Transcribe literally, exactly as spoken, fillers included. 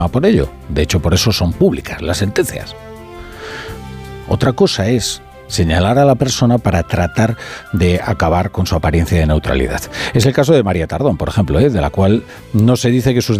por ello. De hecho, por eso son públicas las sentencias. Otra cosa es señalar a la persona para tratar de acabar con su apariencia de neutralidad. Es el caso de María Tardón, por ejemplo, ¿eh? de la cual no se dice que sus